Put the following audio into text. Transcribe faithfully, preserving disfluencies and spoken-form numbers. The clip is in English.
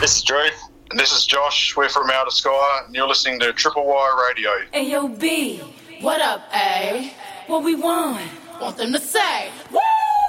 This is Drew. And this is Josh. We're from Outer Sky, and you're listening to Triple Y Radio. Hey, yo, B, what up, A? What we want? Want them to say, woo!